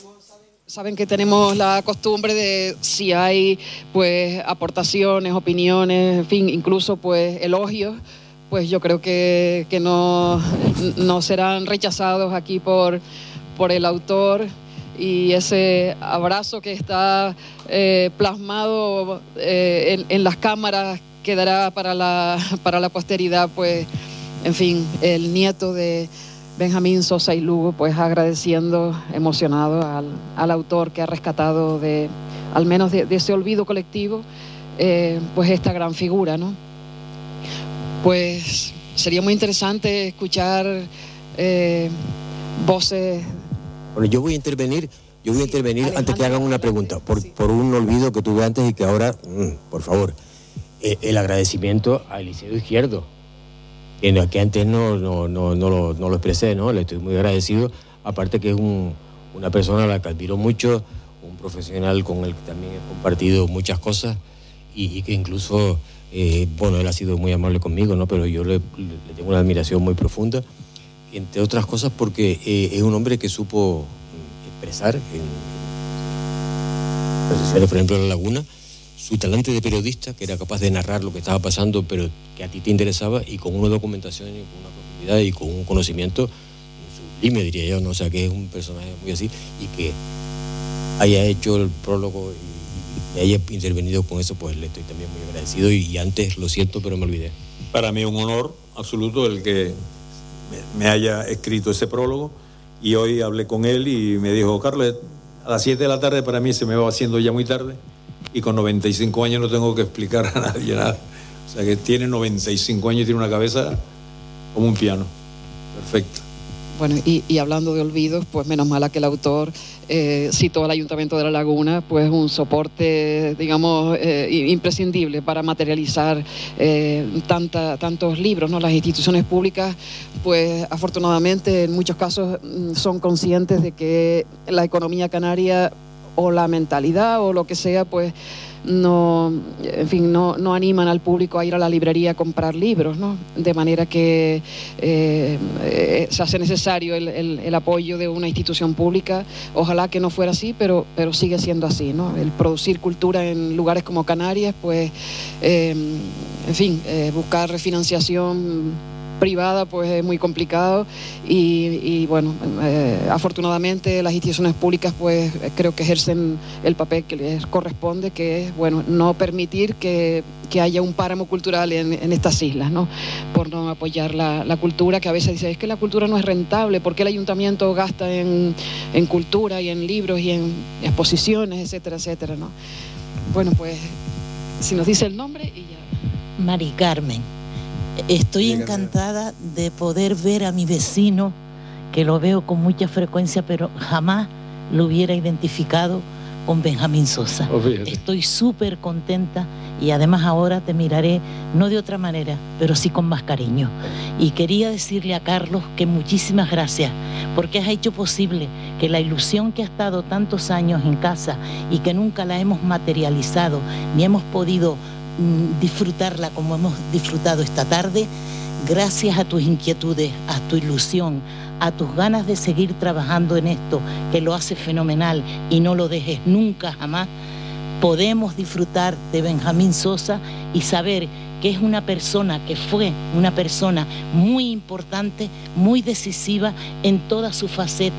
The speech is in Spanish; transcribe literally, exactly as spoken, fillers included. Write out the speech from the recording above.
Saben que tenemos la costumbre de, si hay pues aportaciones, opiniones, en fin, incluso pues elogios, pues yo creo que, que no, no serán rechazados aquí por, por el autor, y ese abrazo que está eh, plasmado eh, en, en las cámaras quedará para la, para la posteridad, pues, en fin, el nieto de Benjamín Sosa y Lugo, pues agradeciendo, emocionado al, al autor que ha rescatado de, al menos de, de ese olvido colectivo, eh, pues esta gran figura, ¿no? Pues sería muy interesante escuchar eh, voces. Bueno, yo voy a intervenir, yo voy a intervenir sí, antes que hagan una pregunta, por, sí. por un olvido que tuve antes y que ahora, mmm, por favor, eh, el agradecimiento a Eliseo Izquierdo, que antes no, no, no, no, lo, no lo expresé, ¿no? Le estoy muy agradecido, aparte que es un, una persona a la que admiro mucho, un profesional con el que también he compartido muchas cosas y, y que incluso, eh, bueno, él ha sido muy amable conmigo, ¿no? Pero yo le, le tengo una admiración muy profunda, entre otras cosas porque eh, es un hombre que supo expresar en sesiones, por ejemplo, en La Laguna, su talante de periodista, que era capaz de narrar lo que estaba pasando, pero que a ti te interesaba, y con una documentación y con una profundidad y con un conocimiento sublime, diría yo, ¿no? O sea, que es un personaje muy así, y que haya hecho el prólogo y, y haya intervenido con eso, pues le estoy también muy agradecido, y, y antes lo siento, pero me olvidé. Para mí es un honor absoluto el que me, me haya escrito ese prólogo, y hoy hablé con él y me dijo, Carlos, a las siete de la tarde para mí se me va haciendo ya muy tarde, y con noventa y cinco años no tengo que explicar a nadie nada. O sea que tiene noventa y cinco años y tiene una cabeza como un piano. Perfecto. Bueno, y, y hablando de olvidos, pues menos mal que el autor eh, citó al Ayuntamiento de La Laguna, pues un soporte, digamos, eh, imprescindible para materializar eh, tanta, tantos libros, ¿no? Las instituciones públicas, pues afortunadamente en muchos casos son conscientes de que la economía canaria o la mentalidad o lo que sea, pues no, en fin, no, no animan al público a ir a la librería a comprar libros, ¿no? De manera que eh, eh, se hace necesario el, el, el apoyo de una institución pública. Ojalá que no fuera así, pero, pero sigue siendo así, ¿no? El producir cultura en lugares como Canarias, pues, eh, en fin, eh, buscar refinanciación privada pues es muy complicado, y, y bueno, eh, afortunadamente las instituciones públicas pues creo que ejercen el papel que les corresponde, que es, bueno, no permitir que, que haya un páramo cultural en, en estas islas, ¿no? Por no apoyar la, la cultura, que a veces dice, es que la cultura no es rentable, ¿por qué el ayuntamiento gasta en, en cultura y en libros y en exposiciones, etcétera, etcétera, ¿no? Bueno, pues si nos dice el nombre y ya. Mari Carmen. Estoy encantada de poder ver a mi vecino, que lo veo con mucha frecuencia, pero jamás lo hubiera identificado con Benjamín Sosa. Oh, estoy súper contenta, y además ahora te miraré, no de otra manera, pero sí con más cariño. Y quería decirle a Carlos que muchísimas gracias, porque has hecho posible que la ilusión que ha estado tantos años en casa y que nunca la hemos materializado, ni hemos podido disfrutarla como hemos disfrutado esta tarde, gracias a tus inquietudes, a tu ilusión, a tus ganas de seguir trabajando en esto, que lo hace fenomenal y no lo dejes nunca jamás, podemos disfrutar de Benjamín Sosa y saber que es una persona que fue una persona muy importante, muy decisiva en toda su faceta.